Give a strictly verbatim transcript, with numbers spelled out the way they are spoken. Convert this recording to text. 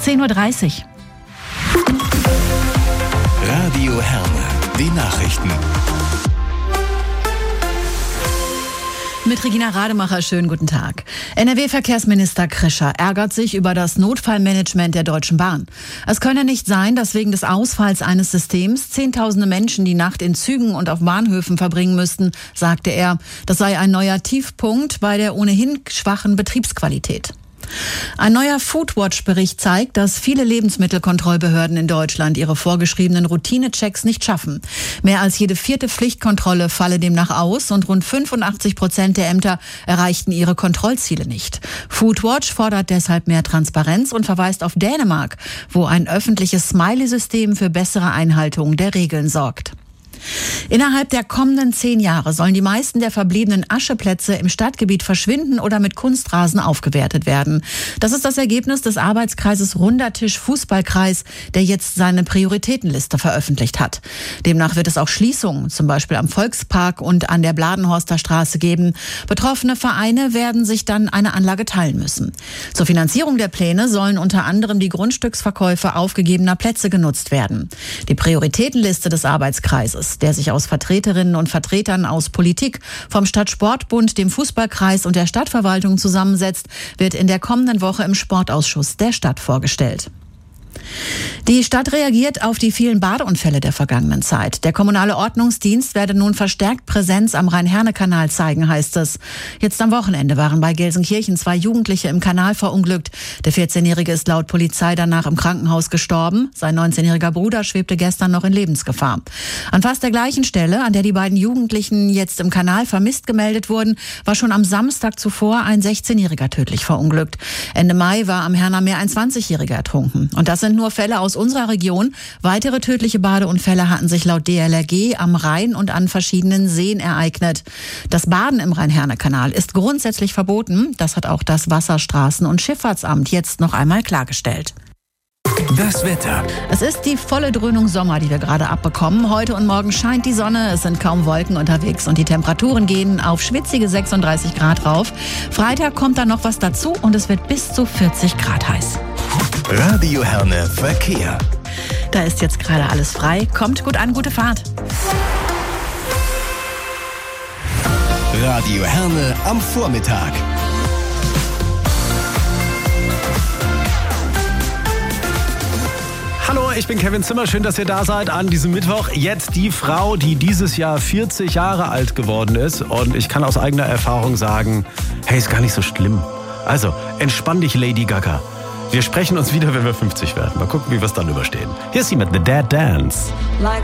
zehn Uhr dreißig. Radio Herne, die Nachrichten. Mit Regina Rademacher, schönen guten Tag. N R W-Verkehrsminister Krischer ärgert sich über das Notfallmanagement der Deutschen Bahn. Es könne nicht sein, dass wegen des Ausfalls eines Systems Zehntausende Menschen die Nacht in Zügen und auf Bahnhöfen verbringen müssten, sagte er. Das sei ein neuer Tiefpunkt bei der ohnehin schwachen Betriebsqualität. Ein neuer Foodwatch-Bericht zeigt, dass viele Lebensmittelkontrollbehörden in Deutschland ihre vorgeschriebenen Routinechecks nicht schaffen. Mehr als jede vierte Pflichtkontrolle falle demnach aus und rund fünfundachtzig Prozent der Ämter erreichten ihre Kontrollziele nicht. Foodwatch fordert deshalb mehr Transparenz und verweist auf Dänemark, wo ein öffentliches Smiley-System für bessere Einhaltung der Regeln sorgt. Innerhalb der kommenden zehn Jahre sollen die meisten der verbliebenen Ascheplätze im Stadtgebiet verschwinden oder mit Kunstrasen aufgewertet werden. Das ist das Ergebnis des Arbeitskreises Runder Tisch Fußballkreis, der jetzt seine Prioritätenliste veröffentlicht hat. Demnach wird es auch Schließungen, zum Beispiel am Volkspark und an der Bladenhorster Straße geben. Betroffene Vereine werden sich dann eine Anlage teilen müssen. Zur Finanzierung der Pläne sollen unter anderem die Grundstücksverkäufe aufgegebener Plätze genutzt werden. Die Prioritätenliste des Arbeitskreises, der sich aus Vertreterinnen und Vertretern aus Politik, vom Stadtsportbund, dem Fußballkreis und der Stadtverwaltung zusammensetzt, wird in der kommenden Woche im Sportausschuss der Stadt vorgestellt. Die Stadt reagiert auf die vielen Badeunfälle der vergangenen Zeit. Der kommunale Ordnungsdienst werde nun verstärkt Präsenz am Rhein-Herne-Kanal zeigen, heißt es. Jetzt am Wochenende waren bei Gelsenkirchen zwei Jugendliche im Kanal verunglückt. Der vierzehnjährige ist laut Polizei danach im Krankenhaus gestorben. Sein neunzehnjähriger Bruder schwebte gestern noch in Lebensgefahr. An fast der gleichen Stelle, an der die beiden Jugendlichen jetzt im Kanal vermisst gemeldet wurden, war schon am Samstag zuvor ein sechzehnjähriger tödlich verunglückt. Ende Mai war am Herner Meer ein zwanzigjähriger ertrunken. Und das sind nur Fälle aus unserer Region. Weitere tödliche Badeunfälle hatten sich laut D L R G am Rhein und an verschiedenen Seen ereignet. Das Baden im Rhein-Herne-Kanal ist grundsätzlich verboten. Das hat auch das Wasserstraßen- und Schifffahrtsamt jetzt noch einmal klargestellt. Das Wetter. Es ist die volle Dröhnung Sommer, die wir gerade abbekommen. Heute und morgen scheint die Sonne, es sind kaum Wolken unterwegs und die Temperaturen gehen auf schwitzige sechsunddreißig Grad rauf. Freitag kommt dann noch was dazu und es wird bis zu vierzig Grad heiß. Radio Herne Verkehr. Da ist jetzt gerade alles frei. Kommt gut an, gute Fahrt. Radio Herne am Vormittag. Hallo, ich bin Kevin Zimmer. Schön, dass ihr da seid an diesem Mittwoch. Jetzt die Frau, die dieses Jahr vierzig Jahre alt geworden ist. Und ich kann aus eigener Erfahrung sagen, hey, ist gar nicht so schlimm. Also, entspann dich, Lady Gaga. Wir sprechen uns wieder, wenn wir fünfzig werden. Mal gucken, wie wir es dann überstehen. Hier ist sie mit The Dead Dance. Like